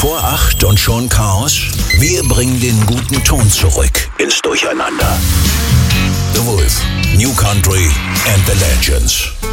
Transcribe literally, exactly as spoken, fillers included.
vor acht und schon Chaos? Wir bringen den guten Ton zurück ins Durcheinander. The Wolf, New Country and the Legends.